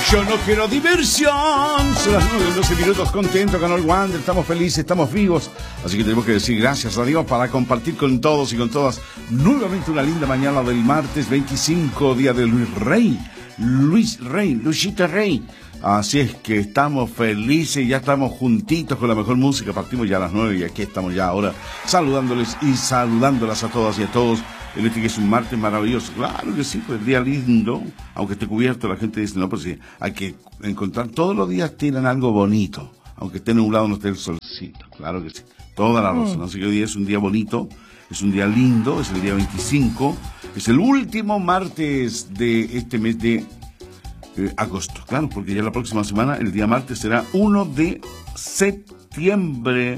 Yo no quiero diversión. Son las 9:12 minutos, contento, ganó el Wander, estamos felices, estamos vivos. Así que tenemos que decir gracias a Dios para compartir con todos y con todas nuevamente una linda mañana del martes 25, día de Luisito Rey. Así es que estamos felices, ya estamos juntitos con la mejor música. Partimos ya a las 9 y aquí estamos ya ahora saludándoles y saludándolas a todas y a todos. En este que es un martes maravilloso. Claro que sí, pues el día lindo, aunque esté cubierto, la gente dice, no, pues sí, hay que encontrar, todos los días tienen algo bonito, aunque esté nublado no esté el solcito, claro que sí, toda la razón. Así que hoy día es un día bonito, es un día lindo, es el día 25, es el último martes de este mes de agosto, claro, porque ya la próxima semana, el día martes será 1 de septiembre.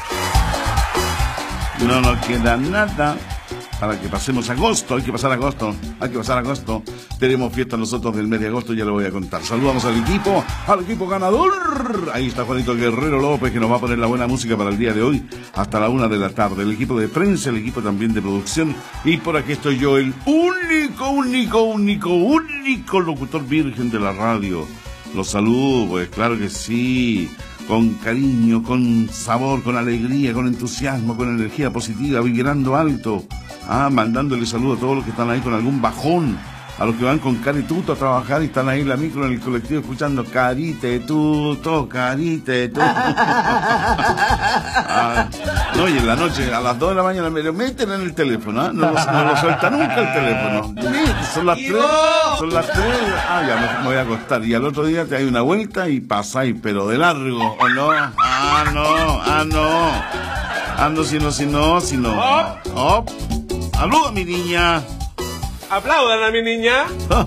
No nos queda nada para que pasemos agosto, hay que pasar agosto. Tenemos fiesta nosotros del mes de agosto, ya lo voy a contar. Saludamos al equipo ganador. Ahí está Juanito Guerrero López, que nos va a poner la buena música para el día de hoy, hasta la 1 de la tarde. El equipo de prensa, el equipo también de producción. Y por aquí estoy yo, el único locutor virgen de la radio. Los saludo, pues claro que sí. Con cariño, con sabor, con alegría, con entusiasmo, con energía positiva, vibrando alto. Mandándole saludos a todos los que están ahí con algún bajón, a los que van con carituto a trabajar y están ahí en la micro, en el colectivo, escuchando caritetuto. No, y en la noche, a las 2 de la mañana, me lo meten en el teléfono, no lo suelta nunca el teléfono. Son las 3, ya me voy a acostar. Y al otro día te hay una vuelta y pasáis, pero de largo, ¿o no? Si no. ¡Saluda, mi niña! ¡Aplaudan a mi niña!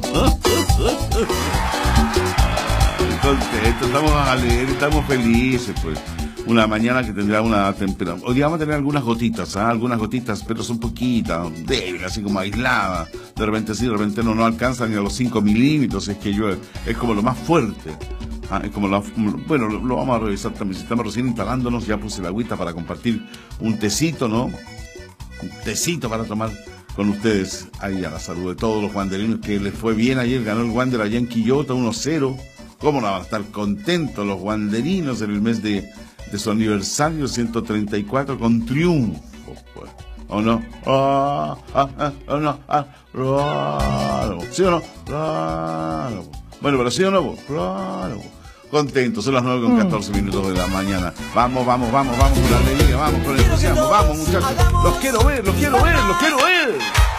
Contento, estamos alegres, estamos felices, pues. Una mañana que tendrá una temperatura. Hoy día vamos a tener algunas gotitas, pero son poquitas, débiles, así como aisladas. De repente sí, de repente no alcanzan ni a los 5 milímetros, es que llueve. Es como lo más fuerte. Es como bueno, lo vamos a revisar también. Si estamos recién instalándonos, ya puse la agüita para compartir un tecito, ¿no? Un tecito para tomar con ustedes. Ahí a la salud de todos los wanderinos que les fue bien ayer. Ganó el Wander allá en Quillota 1-0. ¿Cómo no van a estar contentos los wanderinos en el mes de su aniversario 134 con triunfo, pues? ¿O no? Claro. ¿Sí o no? Claro. Bueno, pero ¿sí o no? Claro. Contentos, son las 9:14 de la mañana. Vamos con la alegría, vamos con el entusiasmo, vamos muchachos. Los quiero ver.